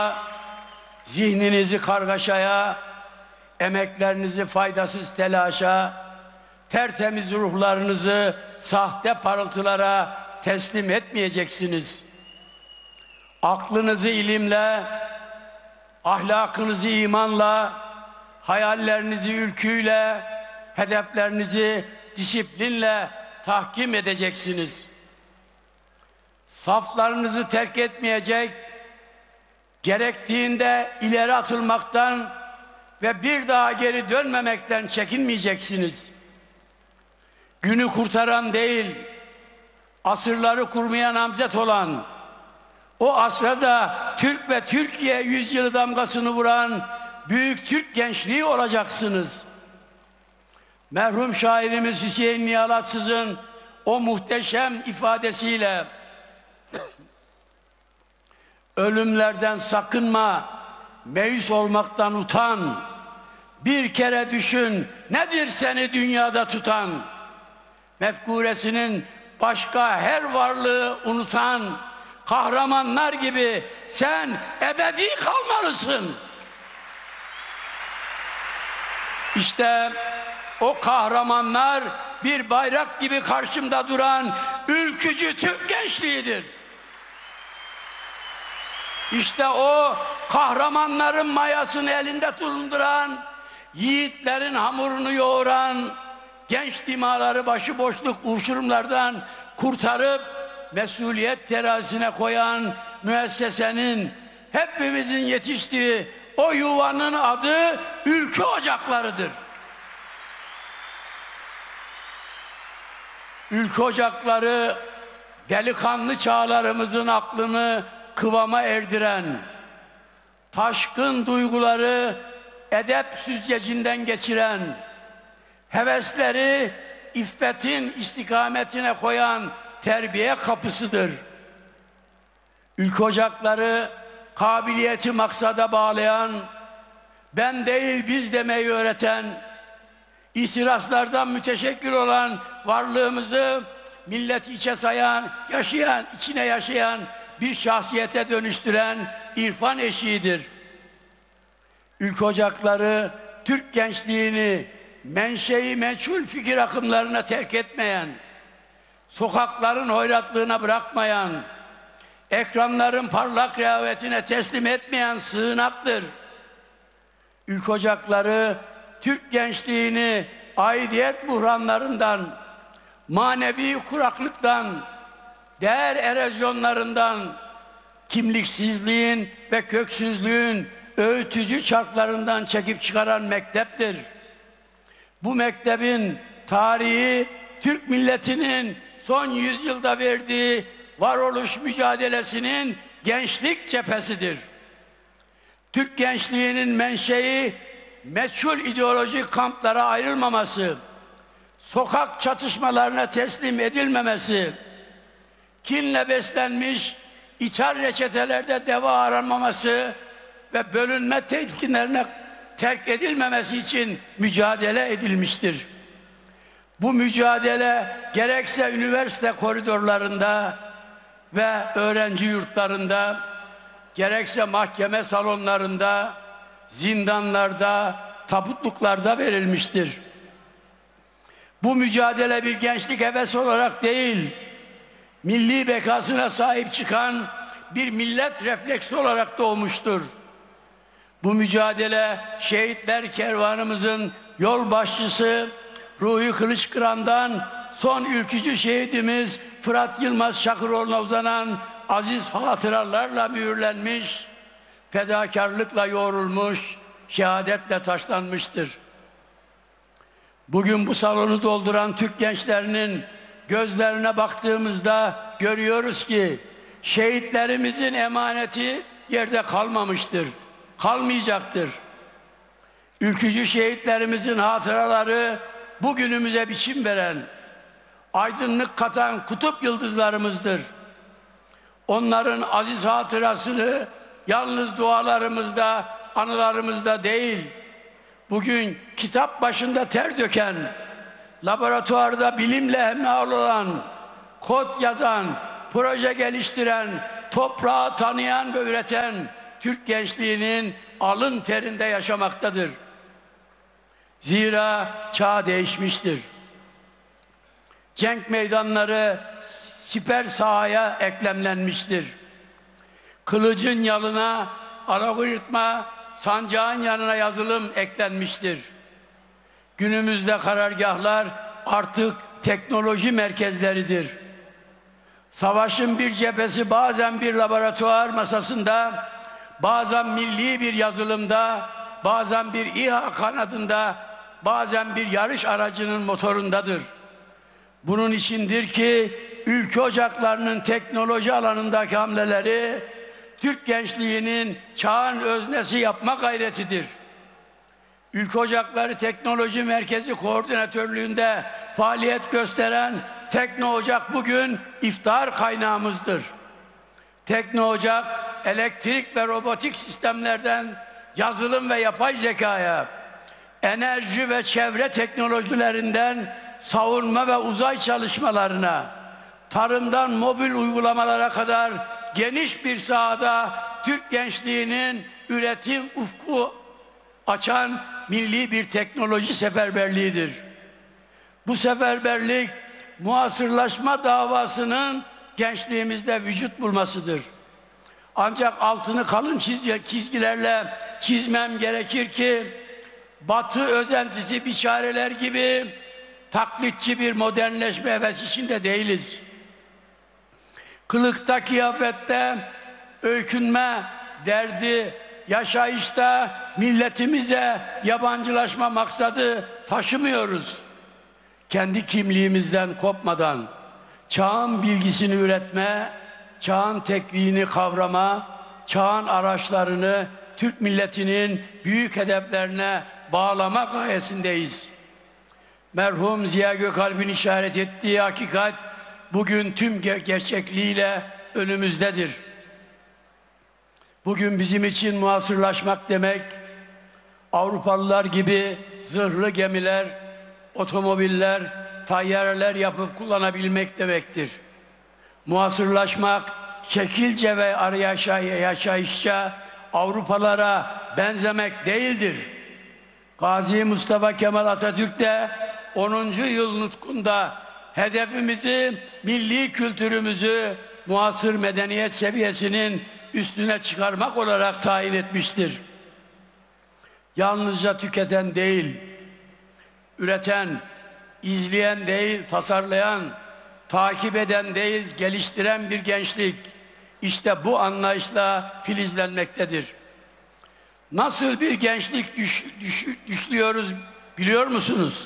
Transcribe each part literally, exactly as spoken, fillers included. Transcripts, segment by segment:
Zihninizi kargaşaya, emeklerinizi faydasız telaşa, tertemiz ruhlarınızı sahte parıltılara teslim etmeyeceksiniz. Aklınızı ilimle, ahlakınızı imanla, hayallerinizi ülküyle, hedeflerinizi disiplinle tahkim edeceksiniz. Saflarınızı terk etmeyecek, gerektiğinde ileri atılmaktan ve bir daha geri dönmemekten çekinmeyeceksiniz. Günü kurtaran değil, asırları kurmaya namzet olan, o asra da Türk ve Türkiye yüzyılı damgasını vuran büyük Türk gençliği olacaksınız. Merhum şairimiz Hüseyin Niyalatsız'ın o muhteşem ifadesiyle ölümlerden sakınma, meyus olmaktan utan, bir kere düşün nedir seni dünyada tutan, mefkuresinin başka her varlığı unutan kahramanlar gibi sen ebedi kalmalısın. İşte o kahramanlar bir bayrak gibi karşımda duran ülkücü Türk gençliğidir. İşte o kahramanların mayasını elinde bulunduran, yiğitlerin hamurunu yoğuran, genç dimaları başıboşluk uçurumlardan kurtarıp mesuliyet terazisine koyan müessesenin, hepimizin yetiştiği o yuvanın adı Ülkü Ocakları'dır. Ülkü Ocakları delikanlı çağlarımızın aklını kıvama erdiren, taşkın duyguları edep süzgecinden geçiren, hevesleri iffetin istikametine koyan terbiye kapısıdır. Ülkü Ocakları kabiliyeti maksada bağlayan, ben değil biz demeyi öğreten, ihtiraslardan müteşekkil olan varlığımızı millet içe sayan, yaşayan, içine yaşayan bir şahsiyete dönüştüren irfan eşiğidir. Ülkü Ocakları Türk gençliğini menşei meçhul fikir akımlarına terk etmeyen, sokakların hoyratlığına bırakmayan, ekranların parlak rehavetine teslim etmeyen sığınaktır. Ülkü Ocakları Türk gençliğini aidiyet buhranlarından, manevi kuraklıktan, değer erozyonlarından, kimliksizliğin ve köksüzlüğün öğütücü çarklarından çekip çıkaran mekteptir. Bu mektebin tarihi Türk milletinin son yüzyılda verdiği varoluş mücadelesinin gençlik cephesidir. Türk gençliğinin menşei meçhul ideolojik kamplara ayrılmaması, sokak çatışmalarına teslim edilmemesi, kinle beslenmiş ithal reçetelerde deva aranmaması ve bölünme telkinlerine terk edilmemesi için mücadele edilmiştir. Bu mücadele gerekse üniversite koridorlarında ve öğrenci yurtlarında, gerekse mahkeme salonlarında, zindanlarda, tabutluklarda verilmiştir. Bu mücadele bir gençlik hevesi olarak değil, milli bekasına sahip çıkan bir millet refleksi olarak doğmuştur. Bu mücadele şehitler kervanımızın yol başçısı Ruhi Kılıçkıran'dan son ülkücü şehidimiz Fırat Yılmaz Çakıroğlu'na uzanan aziz hatıralarla mühürlenmiş, fedakarlıkla yoğrulmuş, şehadetle taşlanmıştır. Bugün bu salonu dolduran Türk gençlerinin gözlerine baktığımızda görüyoruz ki şehitlerimizin emaneti yerde kalmamıştır, kalmayacaktır. Ülkücü şehitlerimizin hatıraları bugünümüze biçim veren, aydınlık katan kutup yıldızlarımızdır. Onların aziz hatırasını yalnız dualarımızda, anılarımızda değil, bugün kitap başında ter döken, laboratuvarda bilimle hemhal olan, kod yazan, proje geliştiren, toprağı tanıyan ve üreten Türk gençliğinin alın terinde yaşamaktadır. Zira çağ değişmiştir. Cenk meydanları siper sahaya eklemlenmiştir. Kılıcın yanına algoritma, sancağın yanına yazılım eklenmiştir. Günümüzde karargahlar artık teknoloji merkezleridir. Savaşın bir cephesi bazen bir laboratuvar masasında, bazen milli bir yazılımda, bazen bir İHA kanadında, bazen bir yarış aracının motorundadır. Bunun içindir ki ülke ocaklarının teknoloji alanındaki hamleleri Türk gençliğinin çağın öznesi yapma gayretidir. Ülke Ocakları Teknoloji Merkezi Koordinatörlüğünde faaliyet gösteren Tekno Ocak bugün iftar kaynağımızdır. Tekno Ocak, elektrik ve robotik sistemlerden yazılım ve yapay zekaya, enerji ve çevre teknolojilerinden savunma ve uzay çalışmalarına, tarımdan mobil uygulamalara kadar geniş bir sahada Türk gençliğinin üretim ufku açan milli bir teknoloji seferberliğidir. Bu seferberlik muasırlaşma davasının gençliğimizde vücut bulmasıdır. Ancak altını kalın çizgilerle çizmem gerekir ki Batı özentisi biçareler gibi taklitçi bir modernleşme hevesi içinde değiliz. Kılıkta, kıyafette, öykünme derdi, yaşayışta milletimize yabancılaşma maksadı taşımıyoruz. Kendi kimliğimizden kopmadan çağın bilgisini üretme, çağın tekniğini kavrama, çağın araçlarını Türk milletinin büyük hedeflerine bağlama gayesindeyiz. Merhum Ziya Gökalp'in işaret ettiği hakikat bugün tüm gerçekliğiyle önümüzdedir. Bugün bizim için muasırlaşmak demek, Avrupalılar gibi zırhlı gemiler, otomobiller, tayyareler yapıp kullanabilmek demektir. Muasırlaşmak, şekilce ve arayışa, yaşayışça Avrupalara benzemek değildir. Gazi Mustafa Kemal Atatürk de onuncu yıl nutkunda hedefimizi, milli kültürümüzü muasır medeniyet seviyesinin üstüne çıkarmak olarak tayin etmiştir. Yalnızca tüketen değil, üreten, izleyen değil, tasarlayan, takip eden değil, geliştiren bir gençlik işte bu anlayışla filizlenmektedir. Nasıl bir gençlik düş, düş, düşlüyoruz biliyor musunuz?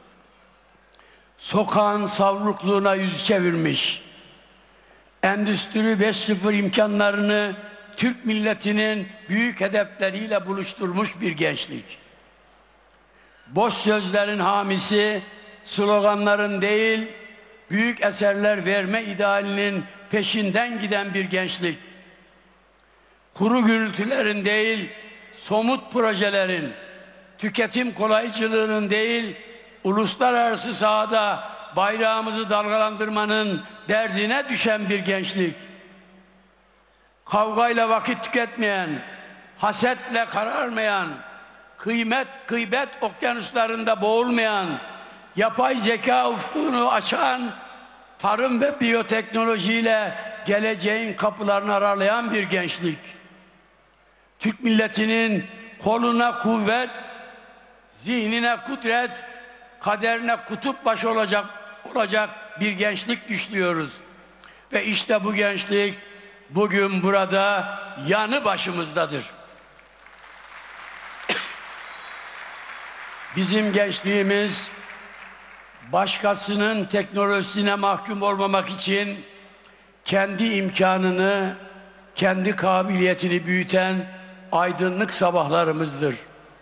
Sokağın savrukluğuna yüz çevirmiş, Endüstri beş nokta sıfır imkanlarını Türk milletinin büyük hedefleriyle buluşturmuş bir gençlik. Boş sözlerin hamisi, sloganların değil, büyük eserler verme idealinin peşinden giden bir gençlik. Kuru gürültülerin değil, somut projelerin, tüketim kolaycılığının değil, uluslararası sahada bayrağımızı dalgalandırmanın derdine düşen bir gençlik. Kavgayla vakit tüketmeyen, hasetle kararmayan, kıymet, gıybet okyanuslarında boğulmayan, yapay zeka ufkunu açan, tarım ve biyoteknolojiyle geleceğin kapılarını aralayan bir gençlik. Türk milletinin koluna kuvvet, zihnine kudret, kaderine kutup başı olacak olacak bir gençlik düşlüyoruz. Ve işte bu gençlik bugün burada yanı başımızdadır. Bizim gençliğimiz başkasının teknolojisine mahkum olmamak için kendi imkanını, kendi kabiliyetini büyüten aydınlık sabahlarımızdır.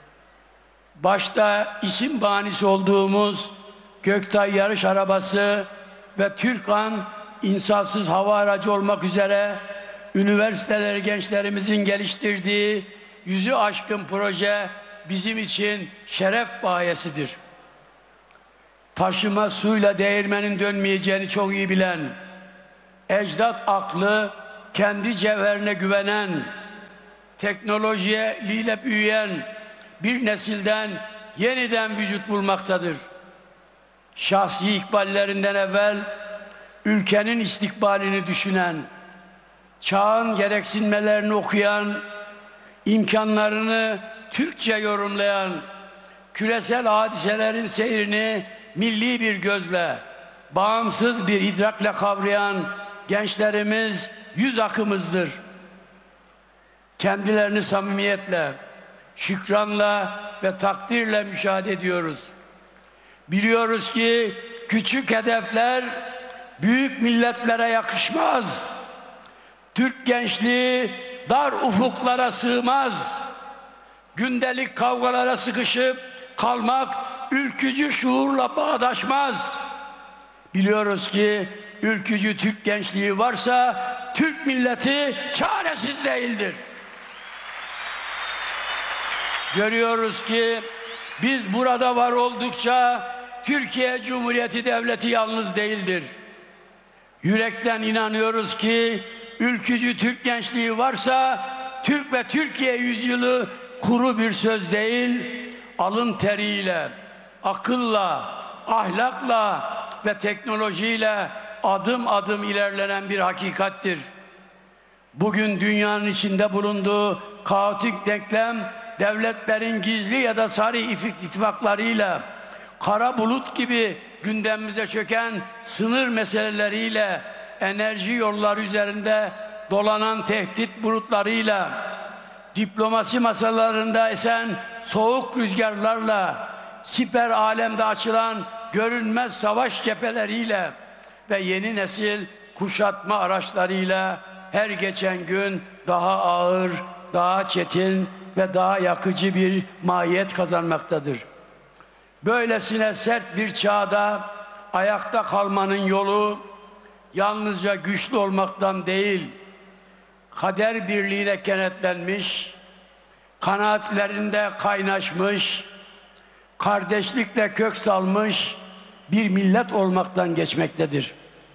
Başta isim banisi olduğumuz Göktay yarış arabası ve Türkan insansız hava aracı olmak üzere üniversiteler gençlerimizin geliştirdiği yüzü aşkın proje bizim için şeref bayesidir. Taşıma suyla değirmenin dönmeyeceğini çok iyi bilen, ecdat aklı, kendi cevherine güvenen, teknolojiyle büyüyen bir nesilden yeniden vücut bulmaktadır. Şahsi ikballerinden evvel ülkenin istikbalini düşünen, çağın gereksinmelerini okuyan, imkanlarını Türkçe yorumlayan, küresel hadiselerin seyrini milli bir gözle, bağımsız bir idrakle kavrayan gençlerimiz yüz akımızdır. Kendilerini samimiyetle, şükranla ve takdirle müşahede ediyoruz. Biliyoruz ki küçük hedefler büyük milletlere yakışmaz. Türk gençliği dar ufuklara sığmaz. Gündelik kavgalara sıkışıp kalmak ülkücü şuurla bağdaşmaz. Biliyoruz ki ülkücü Türk gençliği varsa Türk milleti çaresiz değildir. Görüyoruz ki biz burada var oldukça Türkiye Cumhuriyeti Devleti yalnız değildir. Yürekten inanıyoruz ki ülkücü Türk gençliği varsa Türk ve Türkiye yüzyılı kuru bir söz değil, alın teriyle, akılla, ahlakla ve teknolojiyle adım adım ilerlenen bir hakikattir. Bugün dünyanın içinde bulunduğu kaotik denklem, devletlerin gizli ya da sarı ittifaklarıyla, kara bulut gibi gündemimize çöken sınır meseleleriyle, enerji yolları üzerinde dolanan tehdit bulutlarıyla, diplomasi masalarında esen soğuk rüzgarlarla, siper alemde açılan görünmez savaş cepheleriyle ve yeni nesil kuşatma araçlarıyla her geçen gün daha ağır, daha çetin ve daha yakıcı bir mahiyet kazanmaktadır. Böylesine sert bir çağda ayakta kalmanın yolu yalnızca güçlü olmaktan değil, kader birliğine kenetlenmiş, kanaatlerinde kaynaşmış, kardeşlikle kök salmış bir millet olmaktan geçmektedir.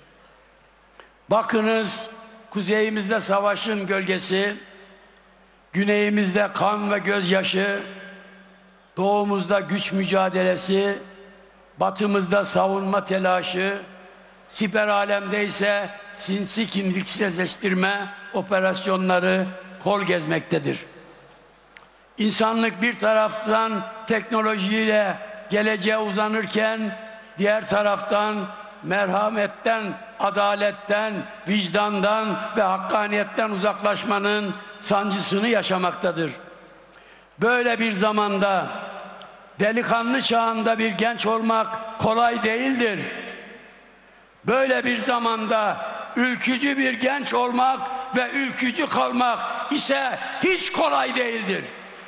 Bakınız, kuzeyimizde savaşın gölgesi, güneyimizde kan ve gözyaşı, doğumuzda güç mücadelesi, batımızda savunma telaşı, siber alemde ise sinsi kimliksizleştirme operasyonları kol gezmektedir. İnsanlık bir taraftan teknolojiyle geleceğe uzanırken, diğer taraftan merhametten, adaletten, vicdandan ve hakkaniyetten uzaklaşmanın sancısını yaşamaktadır. Böyle bir zamanda delikanlı çağında bir genç olmak kolay değildir. Böyle bir zamanda ülkücü bir genç olmak ve ülkücü kalmak ise hiç kolay değildir.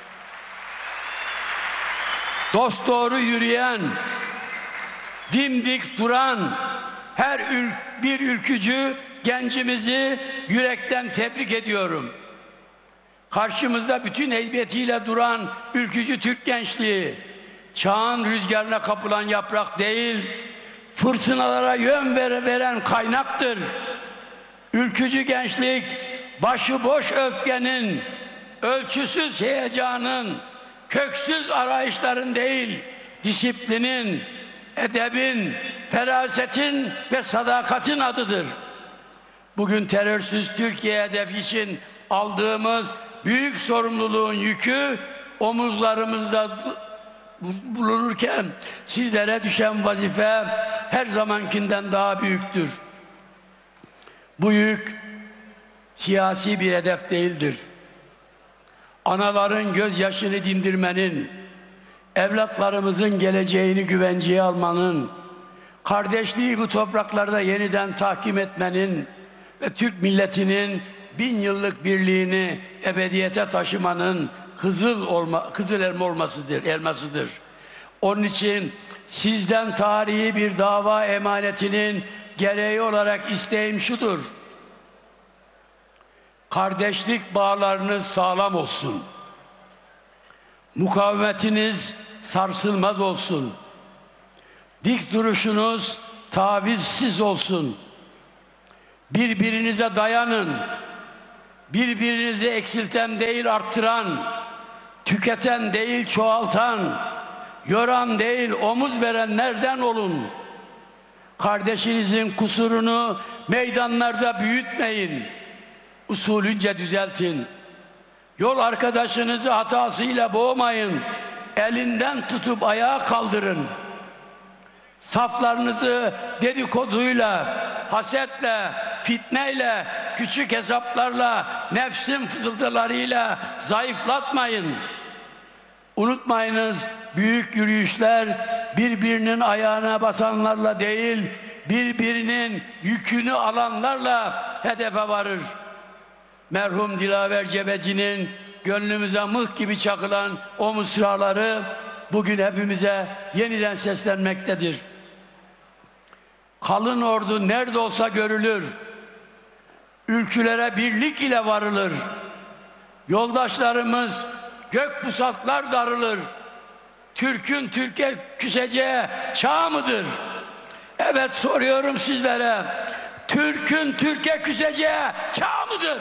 Dosdoğru yürüyen, dimdik duran her ül bir ülkücü gencimizi yürekten tebrik ediyorum. Karşımızda bütün heybetiyle duran ülkücü Türk gençliği, çağın rüzgarına kapılan yaprak değil, fırtınalara yön veren kaynaktır. Ülkücü gençlik, başıboş öfkenin, ölçüsüz heyecanın, köksüz arayışların değil, disiplinin, edebin, ferasetin ve sadakatin adıdır. Bugün terörsüz Türkiye hedefi için aldığımız büyük sorumluluğun yükü omuzlarımızda bulunurken sizlere düşen vazife her zamankinden daha büyüktür. Bu yük siyasi bir hedef değildir. Anaların gözyaşını dindirmenin, evlatlarımızın geleceğini güvenceye almanın, kardeşliği bu topraklarda yeniden tahkim etmenin ve Türk milletinin bin yıllık birliğini ebediyete taşımanın kızıl olma, kızıl elma olmasıdır, elmasıdır. Onun için sizden tarihi bir dava emanetinin gereği olarak isteğim şudur: kardeşlik bağlarınız sağlam olsun. Mukavemetiniz sarsılmaz olsun. Dik duruşunuz tavizsiz olsun. Birbirinize dayanın. birbirinizi eksilten değil arttıran, tüketen değil çoğaltan, yoran değil omuz verenlerden olun. Kardeşinizin kusurunu meydanlarda büyütmeyin, usulünce düzeltin. Yol arkadaşınızı hatasıyla boğmayın, elinden tutup ayağa kaldırın. Saflarınızı dedikoduyla, hasetle, fitneyle, küçük hesaplarla, nefsin fısıltılarıyla zayıflatmayın. Unutmayınız, büyük yürüyüşler birbirinin ayağına basanlarla değil, birbirinin yükünü alanlarla hedefe varır. Merhum Dilaver Cebeci'nin gönlümüze mıh gibi çakılan o mısraları bugün hepimize yeniden seslenmektedir. Kalın ordu nerede olsa görülür. Ülkülere birlik ile varılır. Yoldaşlarımız gök pusatlar darılır. Türk'ün Türk'e küseceği çağ mıdır? Evet, soruyorum sizlere. Türk'ün Türk'e küseceği çağ mıdır?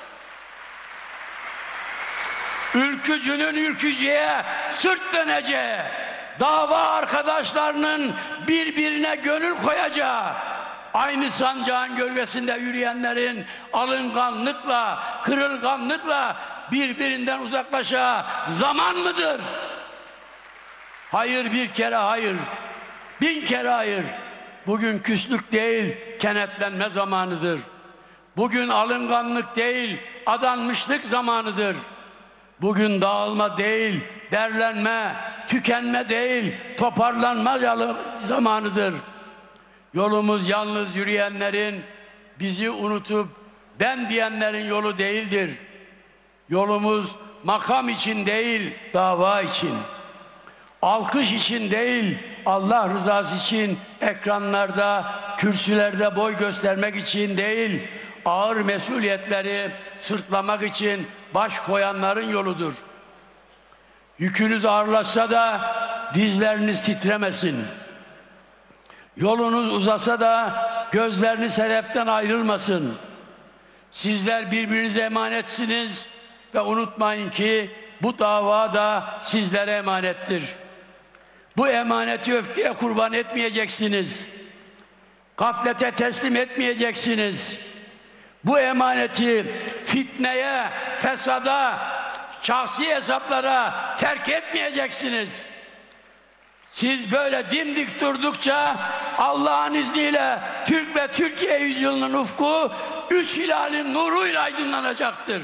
Ülkücünün ülkücüye sırt döneceği, dava arkadaşlarının birbirine gönül koyacağı, aynı sancağın gölgesinde yürüyenlerin alınganlıkla, kırılganlıkla birbirinden uzaklaşacağı zaman mıdır? Hayır, bir kere hayır, bin kere hayır. Bugün küslük değil, kenetlenme zamanıdır. Bugün alınganlık değil, adanmışlık zamanıdır. Bugün dağılma değil, derlenme, tükenme değil, toparlanma zamanıdır. Yolumuz yalnız yürüyenlerin, bizi unutup ben diyenlerin yolu değildir. Yolumuz makam için değil, dava için. Alkış için değil, Allah rızası için ekranlarda, kürsülerde boy göstermek için değil, ağır mesuliyetleri sırtlamak için baş koyanların yoludur. Yükünüz ağırlaşsa da dizleriniz titremesin. Yolunuz uzasa da gözleriniz hedeften ayrılmasın. Sizler birbirinize emanetsiniz ve unutmayın ki bu dava da sizlere emanettir. Bu emaneti öfkeye kurban etmeyeceksiniz. Gaflete teslim etmeyeceksiniz. Bu emaneti fitneye, fesada, şahsi hesaplara terk etmeyeceksiniz. Siz böyle dimdik durdukça Allah'ın izniyle Türk ve Türkiye yüzyılının ufku üç hilalin nuruyla aydınlanacaktır.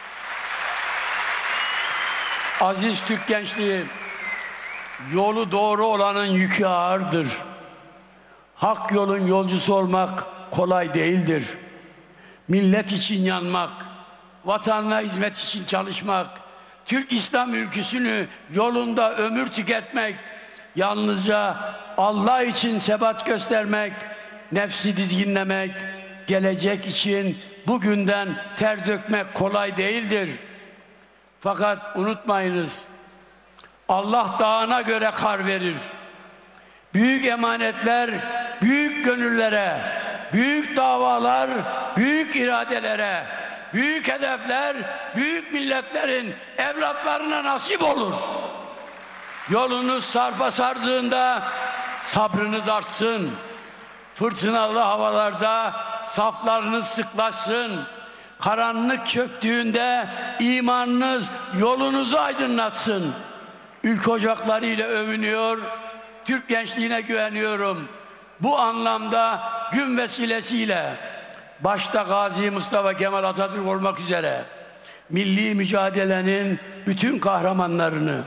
Aziz Türk gençliği, yolu doğru olanın yükü ağırdır. Hak yolun yolcusu olmak kolay değildir. Millet için yanmak, vatanına hizmet için çalışmak, Türk İslam ülküsünü yolunda ömür tüketmek, yalnızca Allah için sebat göstermek, nefsi dizginlemek, gelecek için bugünden ter dökmek kolay değildir. Fakat unutmayınız, Allah dağına göre kar verir. Büyük emanetler, büyük gönüllere, büyük davalar, büyük iradelere, büyük hedefler, büyük milletlerin evlatlarına nasip olur. Yolunuz sarpa sardığında sabrınız artsın. Fırtınalı havalarda saflarınız sıklaşsın. Karanlık çöktüğünde imanınız yolunuzu aydınlatsın. Ülke ocakları ile övünüyor, Türk gençliğine güveniyorum. Bu anlamda gün vesilesiyle başta Gazi Mustafa Kemal Atatürk olmak üzere milli mücadelenin bütün kahramanlarını,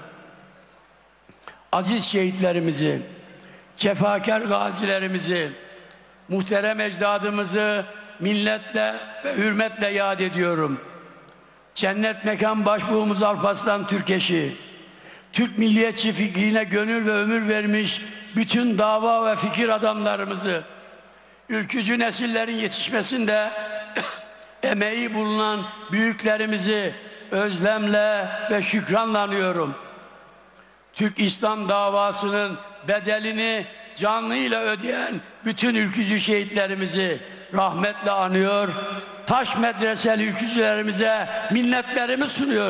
aziz şehitlerimizi, cefakar gazilerimizi, muhterem ecdadımızı milletle ve hürmetle yad ediyorum. Cennet mekan başbuğumuz Alparslan Türkeş'i, Türk milliyetçi fikrine gönül ve ömür vermiş bütün dava ve fikir adamlarımızı, ülkücü nesillerin yetişmesinde emeği bulunan büyüklerimizi özlemle ve şükranla anıyorum. Türk İslam davasının bedelini canlıyla ödeyen bütün ülkücü şehitlerimizi rahmetle anıyor, taş medreseli ülkücülerimize minnetlerimi sunuyorum.